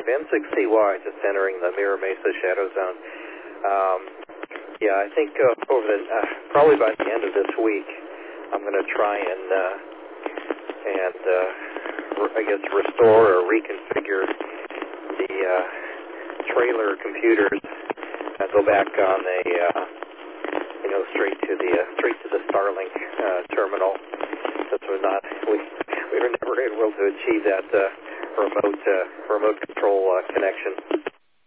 N6CY, just entering the Mira Mesa Shadow Zone. Yeah, I think over the probably by the end of this week, I'm going to try and I guess restore or reconfigure the trailer computers. Go back on a straight to the Starlink terminal. Since we were never able to achieve that remote control connection.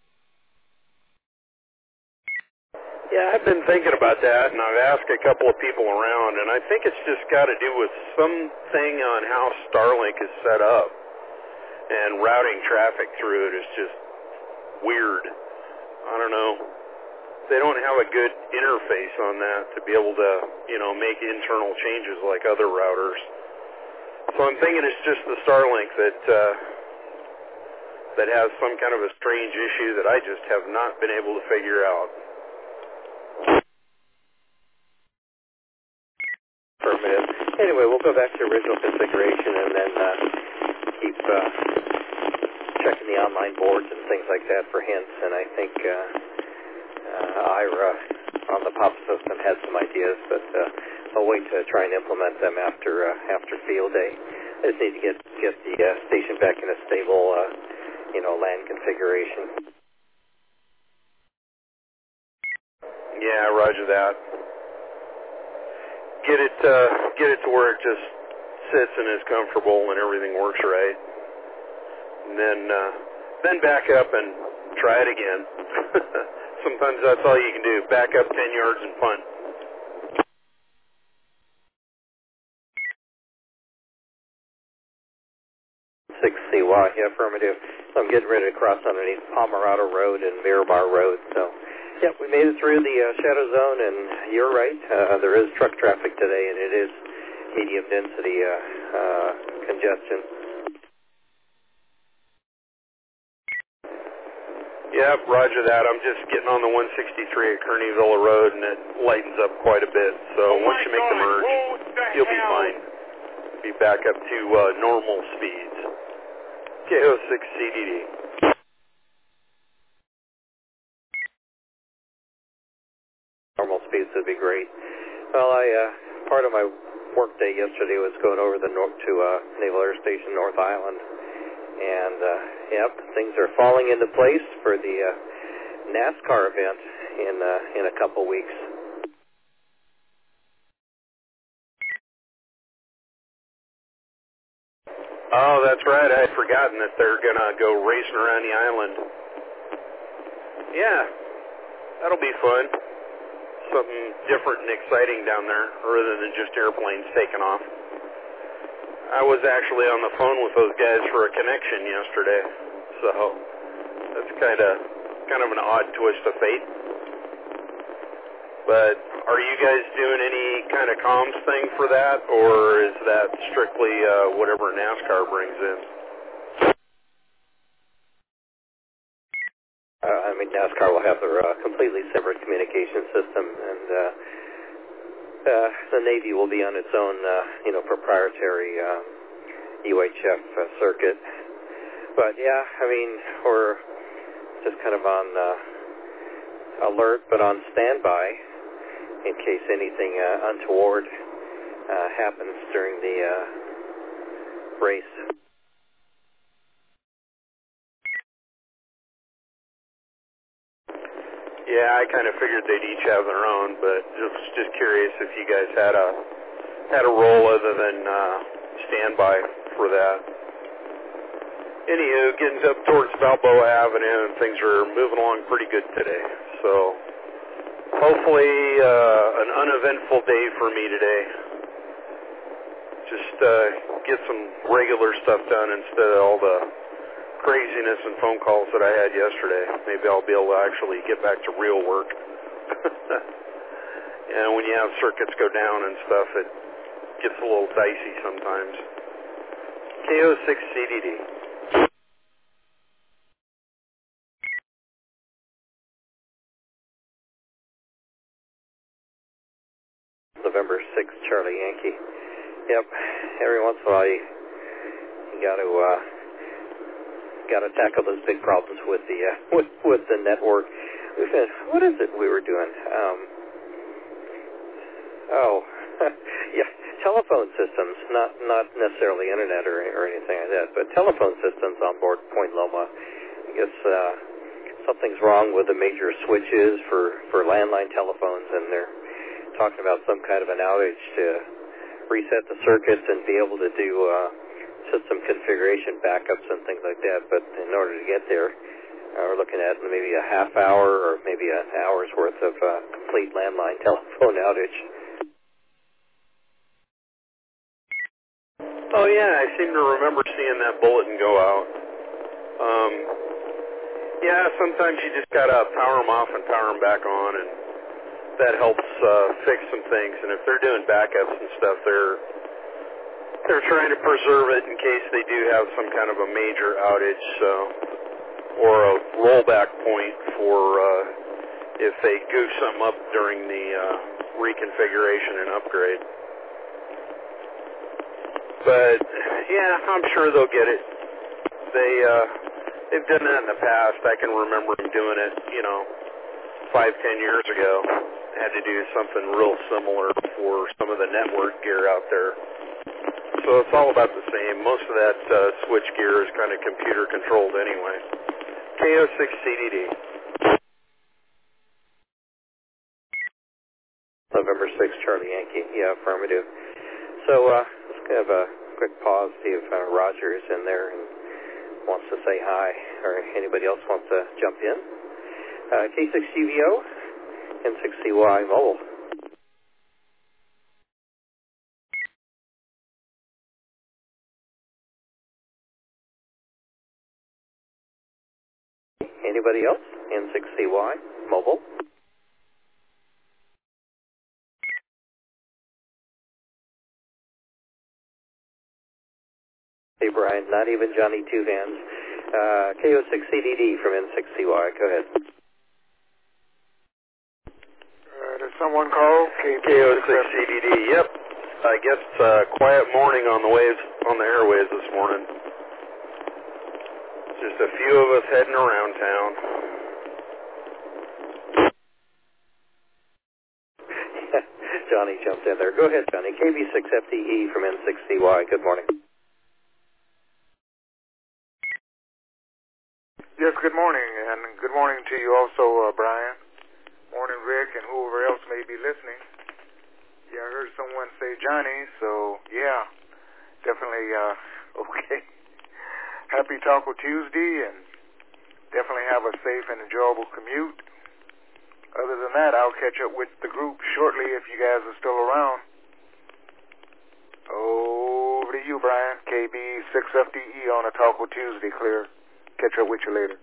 Yeah, I've been thinking about that, and I've asked a couple of people around, and I think it's just got to do with something on how Starlink is set up, and routing traffic through it is just weird. I don't know. They don't have a good interface on that to be able to, make internal changes like other routers. So I'm thinking it's just the Starlink that has some kind of a strange issue that I just have not been able to figure out. Affirmative. Anyway, we'll go back to original configuration and then keep checking the online boards and things like that for hints. And I think Ira on the POP system has some ideas, but I'll wait to try and implement them after field day. I just need to get the station back in a stable, LAN configuration. Yeah, roger that. Get it to where it just sits and is comfortable and everything works right. And then back up and try it again. Sometimes that's all you can do. Back up 10 yards and punt. CY, yeah, affirmative. So I'm getting ready to cross underneath Pomerado Road and Miramar Road. So, yeah, we made it through the Shadow Zone, and you're right. There is truck traffic today, and it is medium density congestion. Yeah, roger that. I'm just getting on the 163 at Kearney Villa Road, and it lightens up quite a bit. So once you make the merge, you'll be fine. Be back up to normal speeds. KO6 CDD. Normal speeds would be great. Well, part of my work day yesterday was going over to Naval Air Station North Island, and yep, things are falling into place for the NASCAR event in a couple weeks. Oh, that's right. I had forgotten that they're going to go racing around the island. Yeah, that'll be fun. Something different and exciting down there, rather than just airplanes taking off. I was actually on the phone with those guys for a connection yesterday, so that's kind of an odd twist of fate. But are you guys doing any kind of comms thing for that, or is that strictly whatever NASCAR brings in? NASCAR will have their completely separate communication system, and the Navy will be on its own, proprietary UHF circuit. But yeah, we're just kind of on alert, but on standby in case anything untoward happens during the race. Yeah, I kind of figured they'd each have their own, but just curious if you guys had a role other than standby for that. Anywho, getting up towards Balboa Avenue, and things are moving along pretty good today. So hopefully an uneventful day for me today. Just get some regular stuff done instead of all the craziness and phone calls that I had yesterday. Maybe I'll be able to actually get back to real work. And when you have circuits go down and stuff, it gets a little dicey sometimes. KO6 CDD. November 6th, Charlie Yankee. Yep, every once in a while you got got to tackle those big problems with the with the network. We said, what is it we were doing? Yeah, telephone systems, not necessarily internet or anything like that, but telephone systems on board Point Loma. I guess something's wrong with the major switches for landline telephones, and they're talking about some kind of an outage to reset the circuits and be able to do system configuration backups and things like that. But in order to get there, we're looking at maybe a half hour or maybe an hour's worth of complete landline telephone outage. Oh yeah, I seem to remember seeing that bulletin go out. Yeah, sometimes you just gotta power them off and power them back on, and that helps fix some things. And if they're doing backups and stuff, they're trying to preserve it in case they do have some kind of a major outage, or a rollback point for if they goof something up during the reconfiguration and upgrade. But yeah, I'm sure they'll get it. They've done that in the past. I can remember them doing it, 5-10 years ago. Had to do something real similar for some of the network gear out there. So it's all about the same. Most of that switch gear is kind of computer controlled anyway. KO6CDD. November 6th, Charlie Yankee. Yeah, affirmative. So let's have a quick pause, see if Roger is in there and wants to say hi, or anybody else wants to jump in. K6GVO, N6CY mobile. Anybody else? N6CY mobile. Hey, Brian, not even Johnny Two Hands. KO6CDD from N6CY. Go ahead. Did someone call? KO6CDD. Yep. I guess quiet morning on the airways this morning. Just a few of us heading around town. Johnny jumped in there. Go ahead, Johnny. KB6FDE from N6CY. Good morning. Yes, good morning, and good morning to you also, Brian. Morning, Rick, and whoever else may be listening. Yeah, I heard someone say Johnny, so yeah, definitely okay. Happy Taco Tuesday, and definitely have a safe and enjoyable commute. Other than that, I'll catch up with the group shortly if you guys are still around. Over to you, Brian. KB6FDE on a Taco Tuesday, clear. Catch up with you later.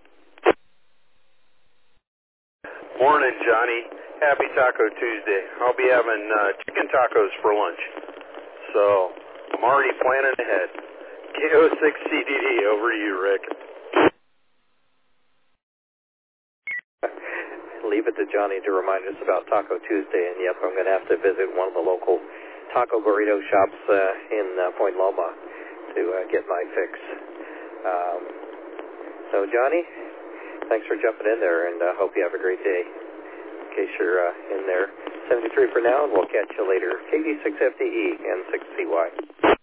Morning, Johnny. Happy Taco Tuesday. I'll be having chicken tacos for lunch. So I'm already planning ahead. KO6CDD, over to you, Rick. Leave it to Johnny to remind us about Taco Tuesday, and yep, I'm going to have to visit one of the local taco burrito shops in Point Loma to get my fix. So, Johnny, thanks for jumping in there, and hope you have a great day. In case you're in there, 73 for now, and we'll catch you later. KB6FDE and 6CY.